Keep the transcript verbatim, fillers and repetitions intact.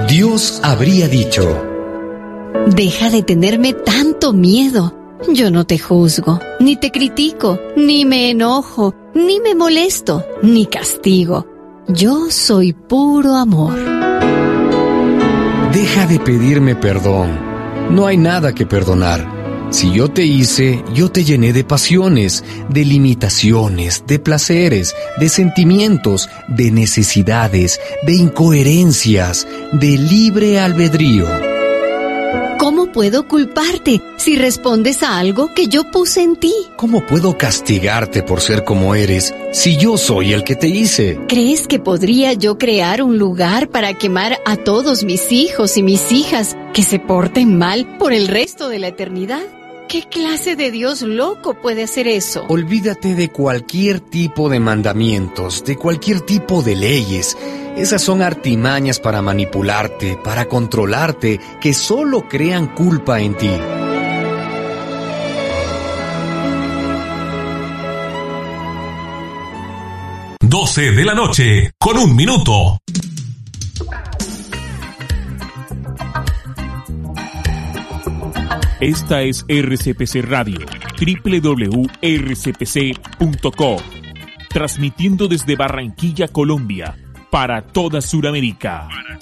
Dios habría dicho: deja de tenerme tanto miedo. Yo no te juzgo, ni te critico, ni me enojo, ni me molesto, ni castigo. Yo soy puro amor. Deja de pedirme perdón. No hay nada que perdonar. Si yo te hice, yo te llené de pasiones, de limitaciones, de placeres, de sentimientos, de necesidades, de incoherencias, de libre albedrío. ¿Cómo puedo culparte si respondes a algo que yo puse en ti? ¿Cómo puedo castigarte por ser como eres si yo soy el que te hice? ¿Crees que podría yo crear un lugar para quemar a todos mis hijos y mis hijas que se porten mal por el resto de la eternidad? ¿Qué clase de Dios loco puede hacer eso? Olvídate de cualquier tipo de mandamientos, de cualquier tipo de leyes. Esas son artimañas para manipularte, para controlarte, que solo crean culpa en ti. doce de la noche, con un minuto. Esta es R C P C Radio, doble u doble u doble u punto r c p c punto co, transmitiendo desde Barranquilla, Colombia, para toda Sudamérica.